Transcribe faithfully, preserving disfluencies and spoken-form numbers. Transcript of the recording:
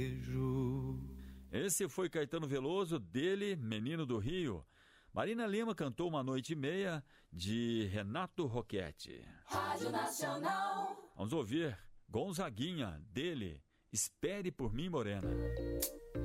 Esse foi Caetano Veloso, dele, Menino do Rio. Marina Lima cantou Uma Noite e Meia, de Renato Roquete. Rádio Nacional. Vamos ouvir Gonzaguinha, dele, Espere por Mim, Morena.